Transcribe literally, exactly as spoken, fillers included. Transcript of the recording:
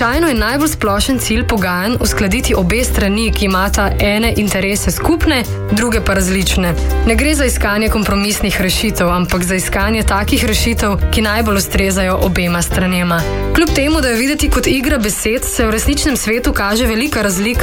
Običajno je najbolj splošen cilj pogajanj uskladiti obe strani, ki imata ene interese skupne, druge pa različne. Ne gre za iskanje kompromisnih rešitev, ampak za iskanje takih rešitev, ki najbolj ustrezajo obema stranema. Kljub temu, da je videti kot igra besed, se v resničnem svetu kaže velika razlika